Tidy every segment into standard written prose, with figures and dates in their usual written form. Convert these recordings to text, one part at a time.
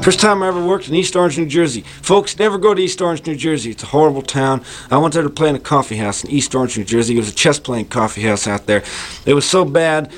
First time I ever worked in East Orange, New Jersey. Folks, never go to East Orange, New Jersey. It's a horrible town. I went there to play in a coffee house in East Orange, New Jersey. It was a chess-playing coffee house out there. It was so bad,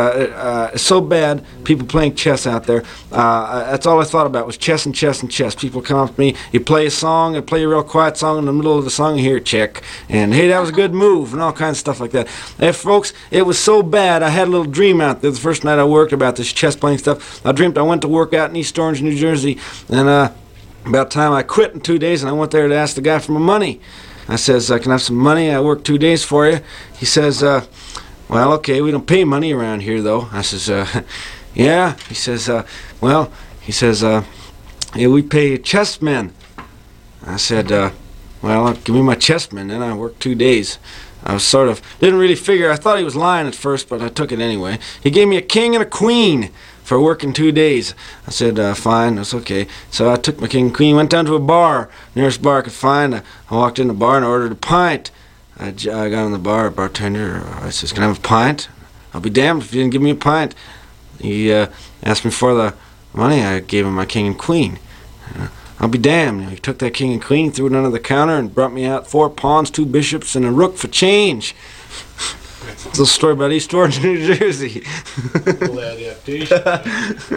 people playing chess out there. That's all I thought about was chess and chess and chess. People come up to me, you play a song, I play a real quiet song, in the middle of the song, you hear check. And hey, that was a good move, and all kinds of stuff like that. And folks, it was so bad, I had a little dream out there the first night I worked about this chess-playing stuff. I dreamt I went to work out in East Orange, New Jersey, and about time I quit in 2 days, and I went there to ask the guy for my money. I says, can I have some money? I worked 2 days for you. He says, well, okay, we don't pay money around here, though. I says, yeah. He says, yeah, we pay chessmen. I said, well, give me my chessmen. Then I worked 2 days. I was didn't really figure. I thought he was lying at first, but I took it anyway. He gave me a king and a queen for working 2 days. I said, fine, that's okay. So I took my king and queen, went down to a bar, nearest bar I could find. I walked in the bar and ordered a pint. I got in the bar, bartender, I says, can I have a pint? I'll be damned if you didn't give me a pint. He asked me for the money. I gave him my king and queen. I'll be damned. He took that king and queen, threw it under the counter, and brought me out 4 pawns, 2 bishops, and a rook for change. It's a story about East Orange, New Jersey. Cool adaptation.